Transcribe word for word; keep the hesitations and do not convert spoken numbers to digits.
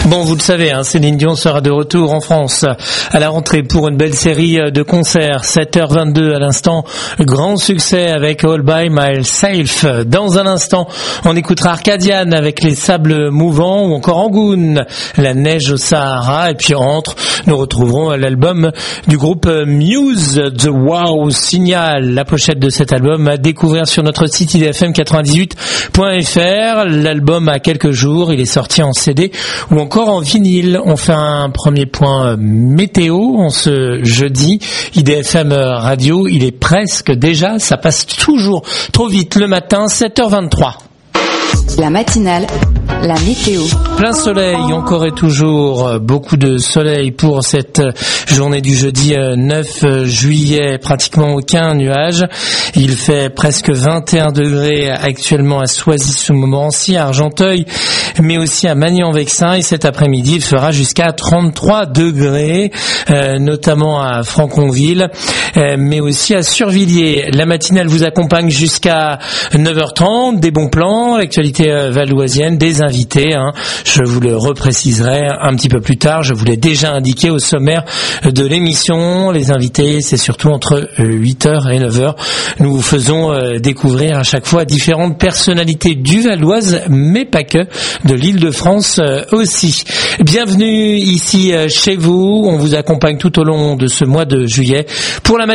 Bon, vous le savez, hein, Céline Dion sera de retour en France à la rentrée pour une belle série de concerts. sept heures vingt-deux à l'instant, grand succès avec All by Myself. Dans un instant, on écoutera Arcadian avec les sables mouvants ou encore Angoune, la neige au Sahara. Et puis entre, nous retrouverons l'album du groupe Muse, The Wow Signal. La pochette de cet album à découvrir sur notre site i d f m quatre-vingt-dix-huit point f r. L'album a quelques jours, il est sorti en C D ou encore en vinyle. On fait un premier point météo en ce jeudi. I D F M Radio, il est presque déjà, ça passe toujours trop vite le matin, sept heures vingt-trois. La matinale, la météo. Plein soleil, encore et toujours, beaucoup de soleil pour cette journée du jeudi neuf juillet, pratiquement aucun nuage. Il fait presque vingt et un degrés actuellement à Soisy-sous-Montmorency, à Argenteuil, mais aussi à Magny-en-Vexin. Et cet après-midi, il fera jusqu'à trente-trois degrés, euh, notamment à Franconville, euh, mais aussi à Survilliers. La matinale vous accompagne jusqu'à neuf heures trente, des bons plans, l'actualité valdoisienne, des invités, hein. Je vous le repréciserai un petit peu plus tard. Je vous l'ai déjà indiqué au sommaire de l'émission. Les invités, c'est surtout entre huit heures et neuf heures. Nous vous faisons découvrir à chaque fois différentes personnalités du Val-d'Oise, mais pas que, de l'Île-de-France aussi. Bienvenue ici chez vous. On vous accompagne tout au long de ce mois de juillet pour la